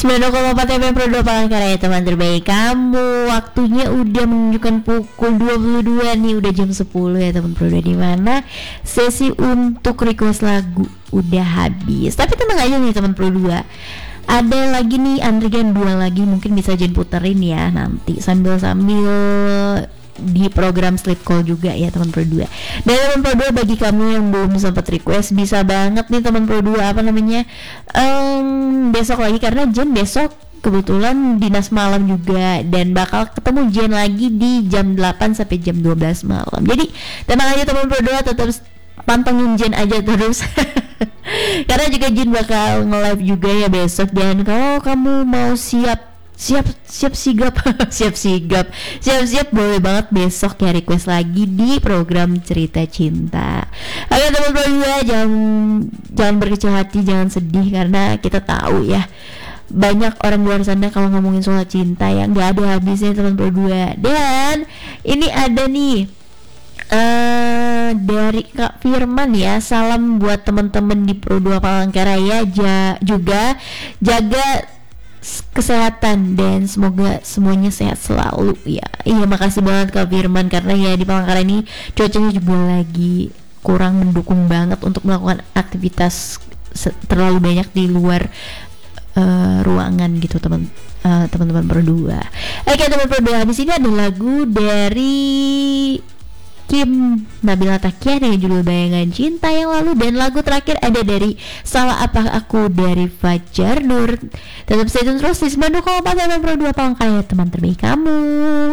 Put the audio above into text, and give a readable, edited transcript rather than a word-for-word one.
90,4 FM Pro 2 Palangkaraya, teman terbaik kamu. Waktunya udah menunjukkan pukul 22 nih, udah jam 10 ya teman Pro 2, di mana sesi untuk request lagu udah habis. Tapi tenang aja nih teman Pro 2, ada lagi nih antrian 2 lagi, mungkin bisa Jen puterin ya nanti sambil-sambil di program Sleep Call juga ya teman Pro 2. Dan teman Pro 2, bagi kamu yang belum sempat request, bisa banget nih teman Pro 2 besok lagi, karena Jen besok kebetulan dinas malam juga dan bakal ketemu Jen lagi di jam 8 sampai jam 12 malam. Jadi tenang aja teman Pro 2, tetap pantengin Jen aja terus. Karena juga Jen bakal nge-live juga ya besok. Dan kalau kamu mau siap sigap boleh banget besok ya request lagi di program Cerita Cinta. Oke teman-teman, jangan berkecil hati, jangan sedih, karena kita tahu ya banyak orang luar sana kalau ngomongin soal cinta yang gak ada habisnya teman berdua. Dan ini ada nih dari Kak Firman ya, salam buat teman-teman di Pro 2 Palangkaraya, juga jaga kesehatan dan semoga semuanya sehat selalu ya. Iya, makasih banget Kak Firman, karena ya di Palangkaraya ini cuacanya juga lagi kurang mendukung banget untuk melakukan aktivitas terlalu banyak di luar ruangan gitu teman-teman berdua. Oke teman berdua, di sini ada lagu dari Kim Nabila Takia dengan judul Bayangan Cinta yang Lalu, dan lagu terakhir ada dari Salah Apa Aku dari Fajar Nur. Tetap stay tune terus di 90,4 FM Pro 2 Palangkaraya, teman terbaik kamu.